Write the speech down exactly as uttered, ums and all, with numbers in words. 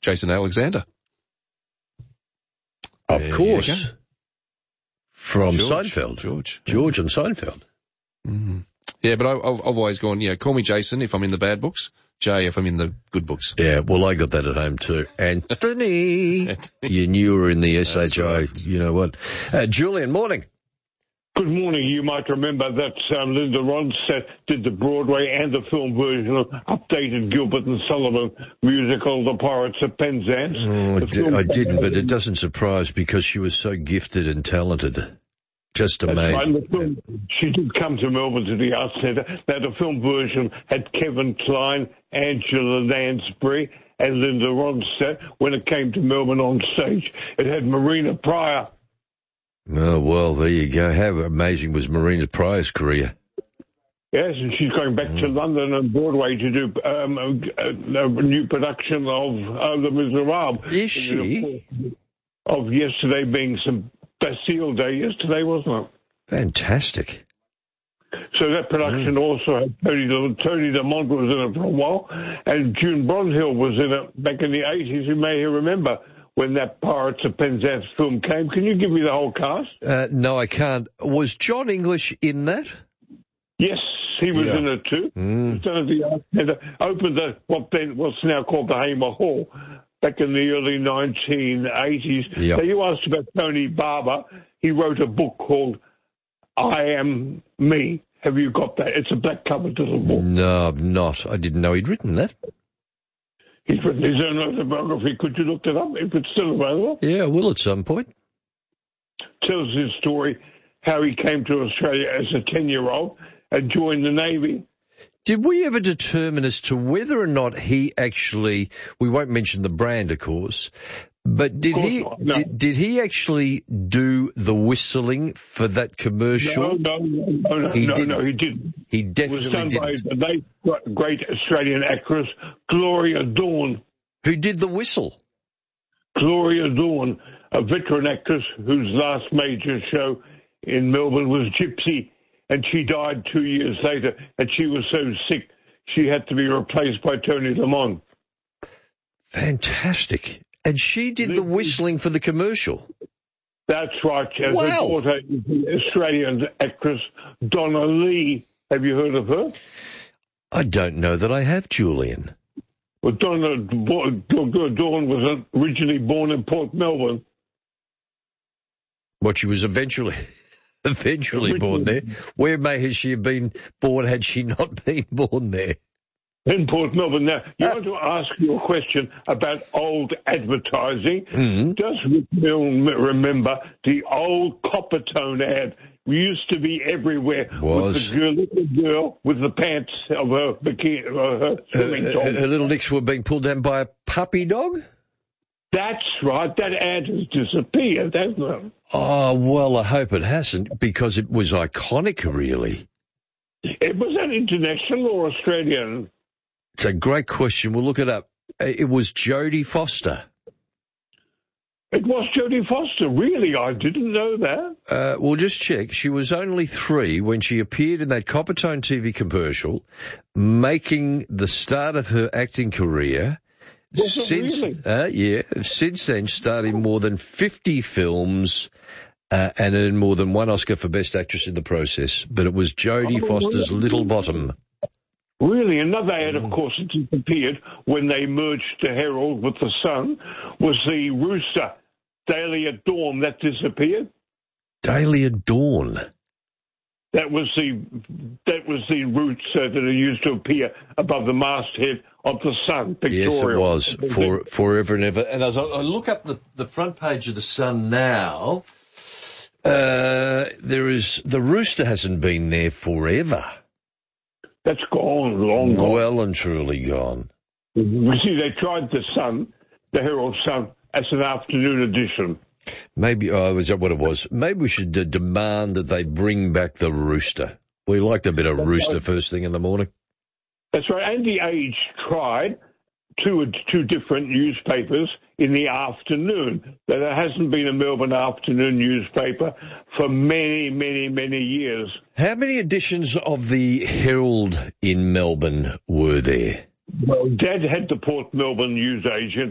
Jason Alexander. Of there course. From George, Seinfeld. George. George and Seinfeld. Mm. Yeah, but I, I've, I've always gone, yeah, call me Jason if I'm in the bad books, Jay if I'm in the good books. Yeah, well, I got that at home too. Anthony. You knew you were in the S H I. Right. You know what? Uh, Julian, morning. Good morning. You might remember that um, Linda Ronstadt did the Broadway and the film version of updated Gilbert and Sullivan musical, The Pirates of Penzance. Oh, I, di- I didn't, but it doesn't surprise because she was so gifted and talented. Just amazing. Right. The film, she did come to Melbourne to the Arts Centre. Now, the film version had Kevin Kline, Angela Lansbury, and Linda Ronstadt. When it came to Melbourne on stage, it had Marina Pryor. Oh, well, there you go. How amazing was Marina Pryor's career? Yes, and she's going back to London and Broadway to do um, a, a, a new production of uh, Les Miserables. Is she? Of, of yesterday being some Bastille Day yesterday, wasn't it? Fantastic. So that production mm. also had Tony, Tony Lamont was in it for a while, and June Bronhill was in it back in the eighties. You may remember when that Pirates of Penzance film came. Can you give me the whole cast? Uh, no, I can't. Was John English in that? Yes, he was yeah. in it too. Mm. He was the Arts Centre, opened the, what then, what's now called the Hamer Hall, back in the early nineteen eighties. Yep. So you asked about Tony Barber. He wrote a book called I Am Me. Have you got that? It's a black-covered little book. No, I've not. I didn't know he'd written that. He's written his own autobiography. Could you look it up if it's still available? Yeah, I will at some point. Tells his story, how he came to Australia as a ten-year-old and joined the Navy. Did we ever determine as to whether or not he actually, we won't mention the brand, of course, but did course he not, no. did, did he actually do the whistling for that commercial? No, no, no, no, he no, didn't. no, he didn't. He definitely didn't. It was done didn't. by the late great Australian actress, Gloria Dawn. Who did the whistle? Gloria Dawn, a veteran actress whose last major show in Melbourne was Gypsy, and she died two years later, and she was so sick she had to be replaced by Tony Lamont. Fantastic. And she did the whistling for the commercial. That's right. As wow. her daughter is the Australian actress Donna Lee. Have you heard of her? I don't know that I have, Julian. Well, Donna Dawn was originally born in Port Melbourne. What, she was eventually eventually born there? Where may has she have been born had she not been born there? In Port Melbourne. Now, you want to ask your question about old advertising. Mm-hmm. Does Rick Milne remember the old Coppertone ad? We used to be everywhere Was. with the girl, little girl with the pants of her bikini, uh, her swimming uh, top. Her little nicks were being pulled down by a puppy dog? That's right. That ad has disappeared, hasn't it? Oh, well, I hope it hasn't, because it was iconic, really. It was that international or Australian? It's a great question. We'll look it up. It was Jodie Foster. It was Jodie Foster. Really? I didn't know that. Uh, we'll just check. She was only three when she appeared in that Coppertone T V commercial, making the start of her acting career. Was it since, really? Uh, yeah. Since then, starred in more than fifty films uh, and earned more than one Oscar for Best Actress in the process. But it was Jodie Oh, Foster's really? Little Bottom. Really, another ad, of course, that disappeared when they merged the Herald with the Sun was the Rooster, Daily at Dawn. That disappeared. Daily at Dawn. That was the that was the rooster that used to appear above the masthead of the Sun. Victoria. Yes, it was for forever and ever. And as I, I look up the, the front page of the Sun now, uh, there is the Rooster hasn't been there forever. That's gone, long gone. Well and truly gone. You see, they tried the Sun, the Herald Sun, as an afternoon edition. Maybe, oh, is that what it was? Maybe we should uh, demand that they bring back the Rooster. We liked a bit of That's Rooster right. first thing in the morning. That's right. And the Age tried two two different newspapers in the afternoon. There hasn't been a Melbourne afternoon newspaper for many, many, many years. How many editions of the Herald in Melbourne were there? Well, Dad had the Port Melbourne newsagent.